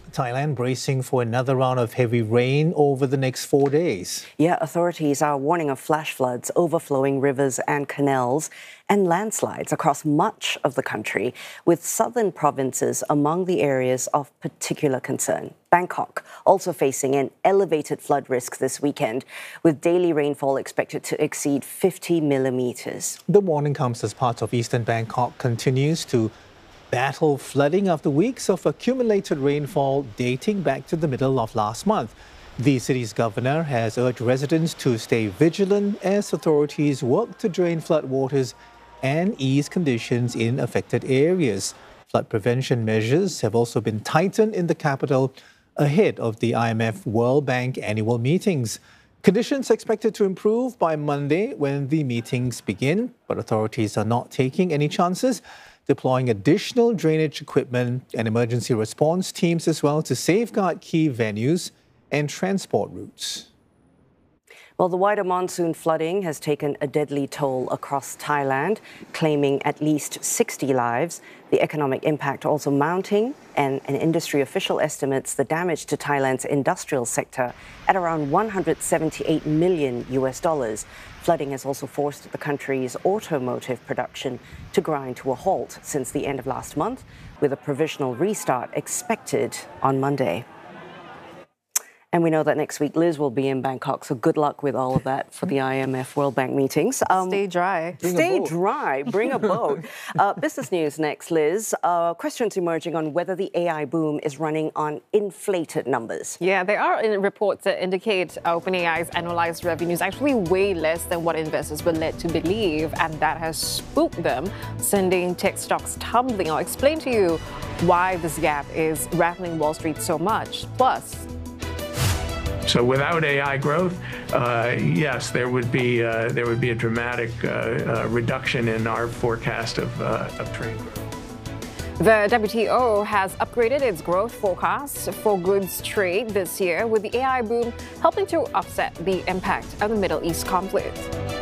Thailand bracing for another round of heavy rain over the next 4 days. Yeah, authorities are warning of flash floods, overflowing rivers and canals, and landslides across much of the country, with southern provinces among the areas of particular concern. Bangkok also facing an elevated flood risk this weekend, with daily rainfall expected to exceed 50 millimeters. The warning comes as part of eastern Bangkok continues to battle flooding after weeks of accumulated rainfall dating back to the middle of last month. The city's governor has urged residents to stay vigilant as authorities work to drain floodwaters and ease conditions in affected areas. Flood prevention measures have also been tightened in the capital ahead of the IMF World Bank annual meetings. Conditions are expected to improve by Monday when the meetings begin, but authorities are not taking any chances, deploying additional drainage equipment and emergency response teams as well to safeguard key venues and transport routes. Well, the wider monsoon flooding has taken a deadly toll across Thailand, claiming at least 60 lives. The economic impact also mounting, and an industry official estimates the damage to Thailand's industrial sector at around $178 million. Flooding has also forced the country's automotive production to grind to a halt since the end of last month, with a provisional restart expected on Monday. And we know that next week Liz will be in Bangkok, so good luck with all of that for the IMF World Bank meetings. Stay dry. Stay dry. Bring a boat. Business news next, Liz. Questions emerging on whether the AI boom is running on inflated numbers. Yeah, there are reports that indicate OpenAI's annualized revenues actually way less than what investors were led to believe, and that has spooked them, sending tech stocks tumbling. I'll explain to you why this gap is rattling Wall Street so much. Plus, so without AI growth, yes, there would be a dramatic reduction in our forecast of trade growth. The WTO has upgraded its growth forecast for goods trade this year, with the AI boom helping to offset the impact of the Middle East conflict.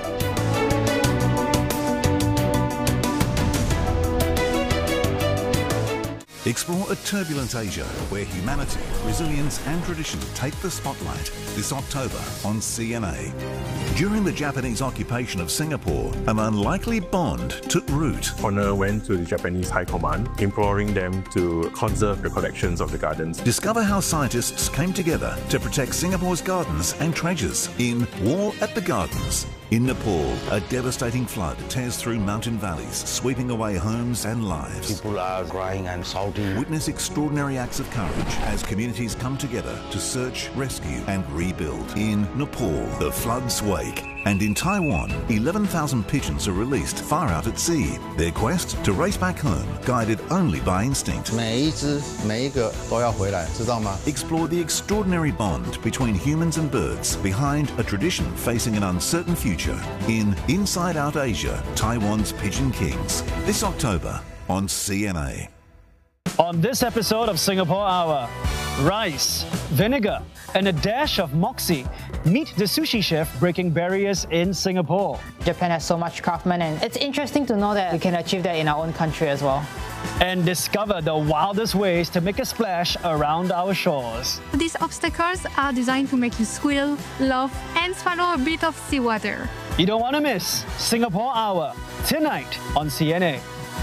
Explore a turbulent Asia where humanity, resilience and tradition take the spotlight this October on CNA. During the Japanese occupation of Singapore, an unlikely bond took root. Honor went to the Japanese High Command, imploring them to conserve the collections of the gardens. Discover how scientists came together to protect Singapore's gardens and treasures in War at the Gardens. In Nepal, a devastating flood tears through mountain valleys, sweeping away homes and lives. People are crying and shouting. Witness extraordinary acts of courage as communities come together to search, rescue and rebuild. In Nepal, the floods wake. And in Taiwan, 11,000 pigeons are released far out at sea. Their quest to race back home, guided only by instinct. 每一只每一个都要回来，知道吗？ Explore the extraordinary bond between humans and birds behind a tradition facing an uncertain future in Inside Out Asia, Taiwan's Pigeon Kings. This October on CNA. On this episode of Singapore Hour, rice, vinegar, and a dash of moxie. Meet the sushi chef breaking barriers in Singapore. Japan has so much craftsmen, and it's interesting to know that we can achieve that in our own country as well. And discover the wildest ways to make a splash around our shores. These obstacles are designed to make you squeal, laugh, and swallow a bit of seawater. You don't want to miss Singapore Hour, tonight on CNA.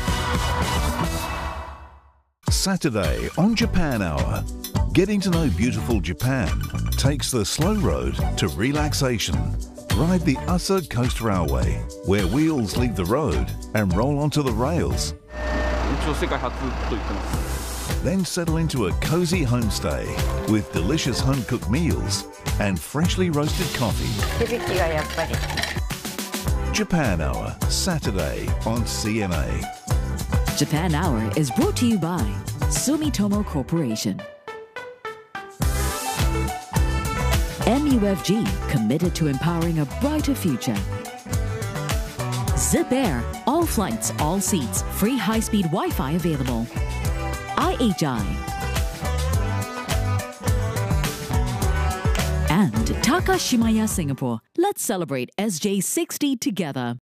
Saturday on Japan Hour. Getting to know beautiful Japan takes the slow road to relaxation. Ride the Asa Coast Railway, where wheels leave the road and roll onto the rails. Then settle into a cozy homestay with delicious home-cooked meals and freshly roasted coffee. Japan Hour, Saturday on CNA. Japan Hour is brought to you by Sumitomo Corporation. MUFG, committed to empowering a brighter future. Zip Air, all flights, all seats, free high-speed Wi-Fi available. IHI. And Takashimaya Singapore. Let's celebrate SJ60 together.